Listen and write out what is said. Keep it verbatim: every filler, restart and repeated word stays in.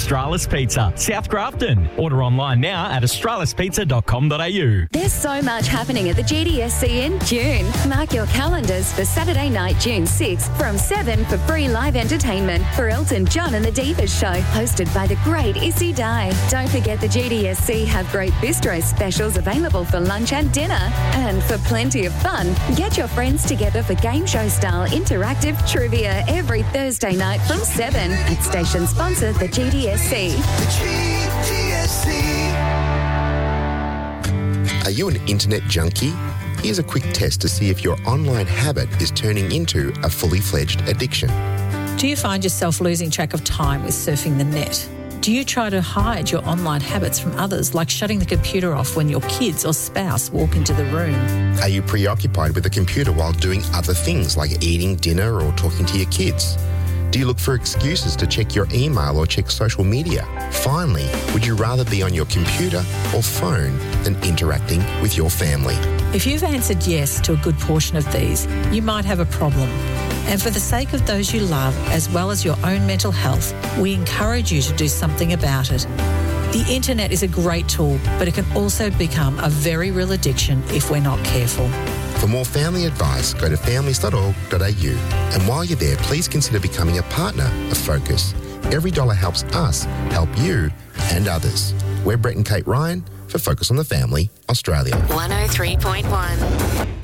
Australis Pizza, South Grafton. Order online now at australis pizza dot com dot a u. There's so much happening at the G D S C in June. Mark your calendars for Saturday night, June sixth, from seven for free live entertainment for Elton John and the Divas Show, hosted by the great Issy Dye. Don't forget the G D S C have great bistro specials available for lunch and dinner. And for plenty of fun, get your friends together for game show style interactive trivia every Thursday night from seven at station sponsor the G D S C. The G D S C. Are you an internet junkie? Here's a quick test to see if your online habit is turning into a fully fledged addiction. Do you find yourself losing track of time with surfing the net? Do you try to hide your online habits from others, like shutting the computer off when your kids or spouse walk into the room? Are you preoccupied with the computer while doing other things like eating dinner or talking to your kids? Do you look for excuses to check your email or check social media? Finally, would you rather be on your computer or phone than interacting with your family? If you've answered yes to a good portion of these, you might have a problem. And for the sake of those you love, as well as your own mental health, we encourage you to do something about it. The internet is a great tool, but it can also become a very real addiction if we're not careful. For more family advice, go to families dot org dot a u. And while you're there, please consider becoming a partner of Focus. Every dollar helps us help you and others. We're Brett and Kate Ryan for Focus on the Family, Australia. one oh three point one.